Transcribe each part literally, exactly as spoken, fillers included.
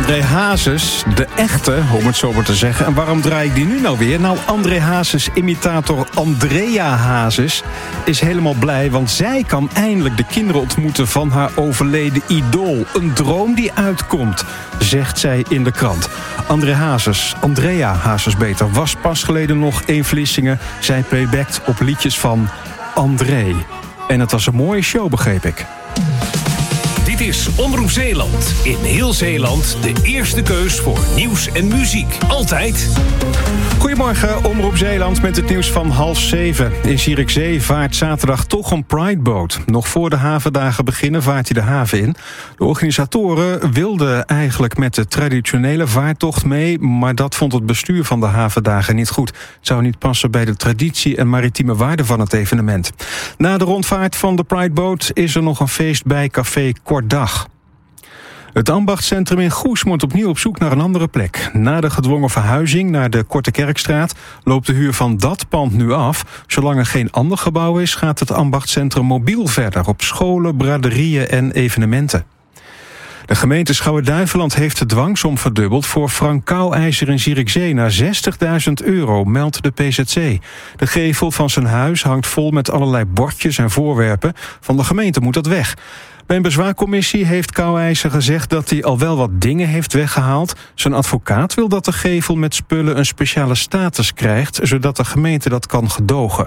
André Hazes, de echte, om het zo maar te zeggen. En waarom draai ik die nu nou weer? Nou, André Hazes, imitator Andrea Hazes, is helemaal blij, want zij kan eindelijk de kinderen ontmoeten van haar overleden idool. Een droom die uitkomt, zegt zij in de krant. André Hazes, Andrea Hazes beter, was pas geleden nog in Vlissingen. Zij playbackt op liedjes van André. En het was een mooie show, begreep ik. Dit is Omroep Zeeland. In heel Zeeland de eerste keus voor nieuws en muziek. Altijd. Goedemorgen, Omroep Zeeland met het nieuws van half zeven. In Zierikzee vaart zaterdag toch een Prideboot. Nog voor de havendagen beginnen vaart hij de haven in. De organisatoren wilden eigenlijk met de traditionele vaartocht mee, maar dat vond het bestuur van de havendagen niet goed. Het zou niet passen bij de traditie en maritieme waarde van het evenement. Na de rondvaart van de Prideboot is er nog een feest bij Café Kortdag. Het ambachtscentrum in Goes moet opnieuw op zoek naar een andere plek. Na de gedwongen verhuizing naar de Korte Kerkstraat loopt de huur van dat pand nu af. Zolang er geen ander gebouw is, gaat het ambachtscentrum mobiel verder op scholen, braderieën en evenementen. De gemeente Schouwen-Duiveland heeft de dwangsom verdubbeld voor Frank Kouwijzer in Zierikzee naar zestigduizend euro, meldt de P Z C. De gevel van zijn huis hangt vol met allerlei bordjes en voorwerpen. Van de gemeente moet dat weg. Bij een bezwaarcommissie heeft Kouwijzer gezegd dat hij al wel wat dingen heeft weggehaald. Zijn advocaat wil dat de gevel met spullen een speciale status krijgt, zodat de gemeente dat kan gedogen.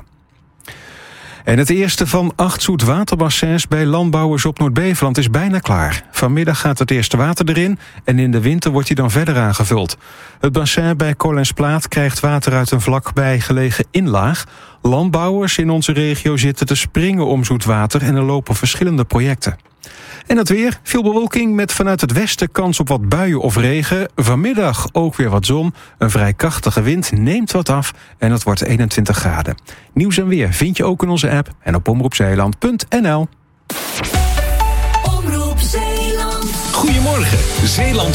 En het eerste van acht zoetwaterbassins bij landbouwers op Noord-Beveland is bijna klaar. Vanmiddag gaat het eerste water erin en in de winter wordt hij dan verder aangevuld. Het bassin bij Collensplaat krijgt water uit een vlakbij gelegen inlaag. Landbouwers in onze regio zitten te springen om zoetwater en er lopen verschillende projecten. En het weer, veel bewolking met vanuit het westen kans op wat buien of regen. Vanmiddag ook weer wat zon. Een vrij krachtige wind neemt wat af en het wordt eenentwintig graden. Nieuws en weer vind je ook in onze app en op omroep zeeland punt n l. Omroep Zeeland. Goedemorgen, Zeeland